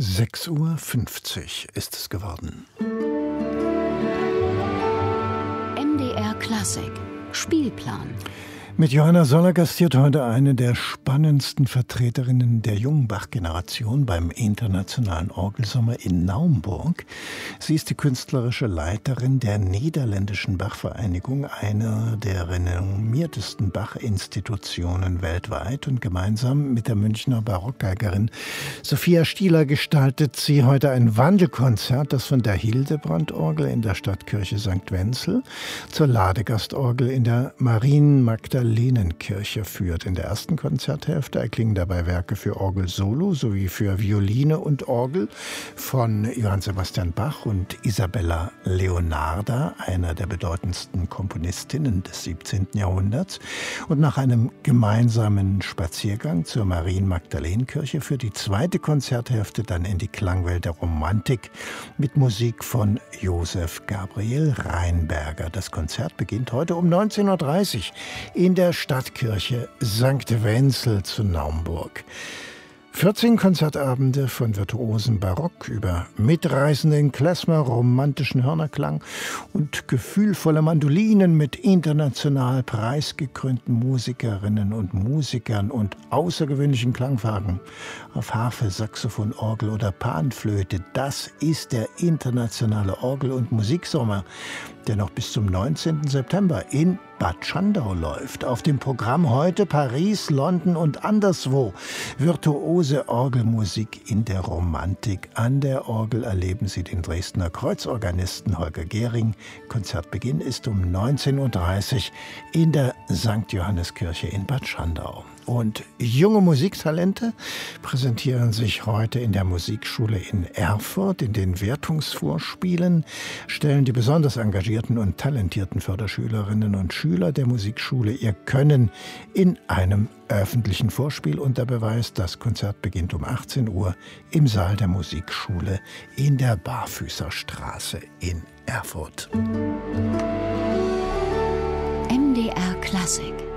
6:50 Uhr ist es geworden. MDR Klassik Spielplan. Mit Johanna Soller gastiert heute eine der spannendsten Vertreterinnen der jungen Bach-Generation beim Internationalen Orgelsommer in Naumburg. Sie ist die künstlerische Leiterin der Niederländischen Bach-Vereinigung, einer der renommiertesten Bach-Institutionen weltweit. Und gemeinsam mit der Münchner Barockgeigerin Sophia Stieler gestaltet sie heute ein Wandelkonzert, das von der Hildebrandorgel in der Stadtkirche St. Wenzel zur Ladegastorgel in der Marienmagdalenenkirche führt. In der ersten Konzerthälfte erklingen dabei Werke für Orgel Solo sowie für Violine und Orgel von Johann Sebastian Bach und Isabella Leonarda, einer der bedeutendsten Komponistinnen des 17. Jahrhunderts. Und nach einem gemeinsamen Spaziergang zur Marienmagdalenenkirche führt die zweite Konzerthälfte dann in die Klangwelt der Romantik mit Musik von Josef Gabriel Rheinberger. Das Konzert beginnt heute um 19:30 Uhr in der Stadtkirche St. Wenzel zu Naumburg. 14 Konzertabende von virtuosen Barock über mitreißenden Klezmer, romantischen Hörnerklang und gefühlvolle Mandolinen mit international preisgekrönten Musikerinnen und Musikern und außergewöhnlichen Klangfarben auf Harfe, Saxophon, Orgel oder Panflöte. Das ist der internationale Orgel- und Musiksommer, der noch bis zum 19. September in Bad Schandau läuft. Auf dem Programm heute Paris, London und anderswo. Virtuose Orgelmusik in der Romantik. An der Orgel erleben Sie den Dresdner Kreuzorganisten Holger Gehring. Konzertbeginn ist um 19:30 Uhr in der St. Johanneskirche in Bad Schandau. Und junge Musiktalente präsentieren sich heute in der Musikschule in Erfurt. In den Wertungsvorspielen stellen die besonders engagierten und talentierten Förderschülerinnen und Schüler der Musikschule ihr Können in einem öffentlichen Vorspiel unter Beweis. Das Konzert beginnt um 18 Uhr im Saal der Musikschule in der Barfüßerstraße in Erfurt. MDR Klassik.